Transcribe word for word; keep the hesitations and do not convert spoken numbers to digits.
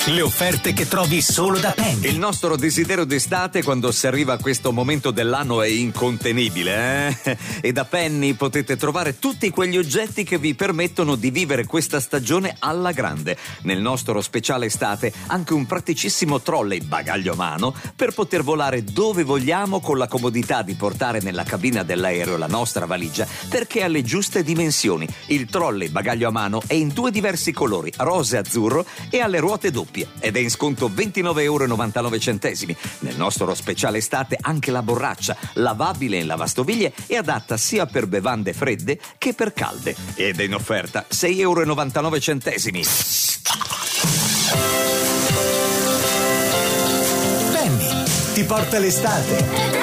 Le offerte che trovi solo da Penny. Il nostro desiderio d'estate quando si arriva a questo momento dell'anno è incontenibile, eh? E da Penny potete trovare tutti quegli oggetti che vi permettono di vivere questa stagione alla grande. Nel nostro speciale estate anche un praticissimo trolley bagaglio a mano per poter volare dove vogliamo con la comodità di portare nella cabina dell'aereo la nostra valigia perché ha le giuste dimensioni. Il trolley bagaglio a mano è in due diversi colori, rosa e azzurro, e ha le ruote doppie ed è in sconto ventinove euro e novantanove centesimi. Nel nostro speciale estate anche la borraccia, lavabile in lavastoviglie e adatta sia per bevande fredde che per calde, ed è in offerta sei euro e novantanove centesimi. Penny ti porta l'estate.